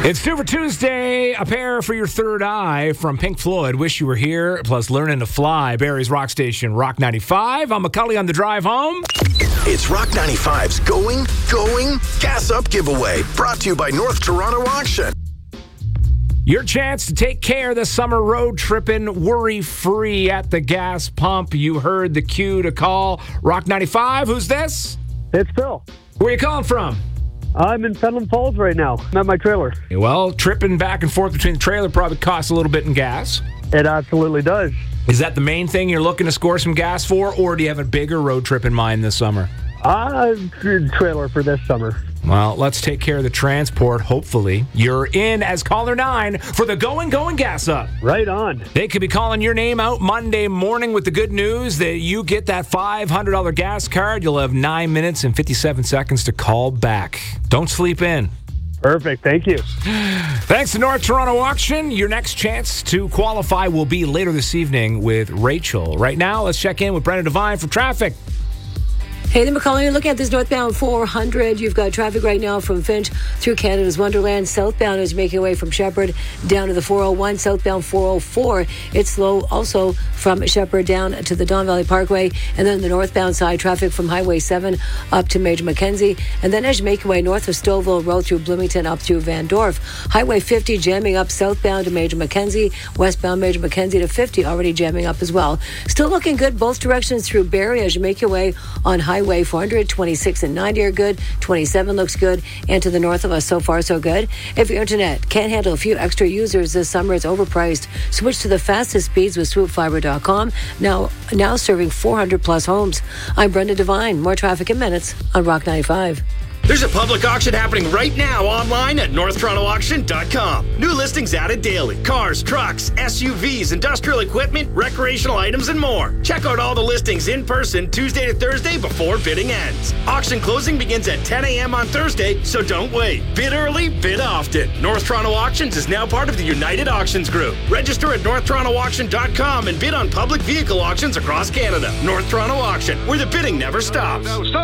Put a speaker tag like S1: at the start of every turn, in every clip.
S1: It's Super Tuesday, a pair for your third eye from Pink Floyd. Wish You Were Here, plus Learning to Fly. Barrie's Rock Station, Rock 95. I'm McCully on the drive home.
S2: It's Rock 95's Going, Gas Up giveaway, brought to you by North Toronto Auction.
S1: Your chance to take care this summer road tripping worry-free at the gas pump. You heard the cue to call Rock 95. Who's this?
S3: It's Phil.
S1: Where are you calling from?
S3: I'm in Fenelon Falls right now. I'm at my trailer.
S1: Well, tripping back and forth between the trailer probably costs a little bit in gas.
S3: It absolutely does.
S1: Is that the main thing you're looking to score some gas for, or do you have a bigger road trip in mind this summer?
S3: Trailer for this summer.
S1: Well, let's take care of the transport, hopefully. You're in as caller 9 for the Going Gas Up.
S3: Right on.
S1: They could be calling your name out Monday morning with the good news that you get that $500 gas card. You'll have 9 minutes and 57 seconds to call back. Don't sleep in.
S3: Perfect. Thank you.
S1: Thanks to North Toronto Auction. Your next chance to qualify will be later this evening with Rachel. Right now, let's check in with Brenna Devine for traffic.
S4: Hey there, McCully. You're looking at this northbound 400. You've got traffic right now from Finch through Canada's Wonderland. Southbound is making way from Shepherd down to the 401. Southbound 404. It's slow also from Shepherd down to the Don Valley Parkway. And then the northbound side, traffic from Highway 7 up to Major Mackenzie. And then as you make your way north of Stouffville Road through Bloomington up through Van Dorf. Highway 50 jamming up southbound to Major Mackenzie. Westbound Major Mackenzie to 50 already jamming up as well. Still looking good both directions through Barrie as you make your way on Highway 400, 26 and 90 are good, 27 looks good, and to the north of us, so far so good. If your internet can't handle a few extra users this summer, it's overpriced. Switch to the fastest speeds with swoopfiber.com, now serving 400 plus homes. I'm Brenda Devine. More traffic in minutes on Rock 95.
S5: There's a public auction happening right now online at northtorontoauction.com. New listings added daily. Cars, trucks, SUVs, industrial equipment, recreational items, and more. Check out all the listings in person Tuesday to Thursday before bidding ends. Auction closing begins at 10 a.m. on Thursday, so don't wait. Bid early, bid often. North Toronto Auctions is now part of the United Auctions Group. Register at northtorontoauction.com and bid on public vehicle auctions across Canada. North Toronto Auction, where the bidding never stops.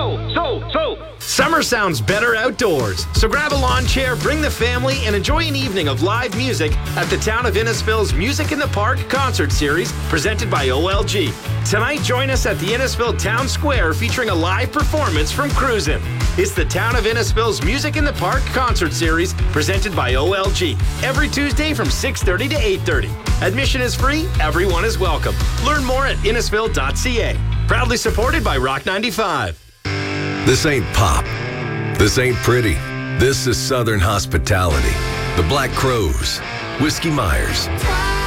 S5: Summer sounds better outdoors. So grab a lawn chair, bring the family, and enjoy an evening of live music at the Town of Innisfil's Music in the Park concert series presented by OLG. Tonight, join us at the Innisfil Town Square featuring a live performance from Cruisin'. It's the Town of Innisfil's Music in the Park concert series presented by OLG. Every Tuesday from 6:30 to 8:30. Admission is free. Everyone is welcome. Learn more at innisfil.ca. Proudly supported by Rock 95.
S6: This ain't pop. This ain't pretty. This is Southern hospitality. The Black Crows, Whiskey Myers,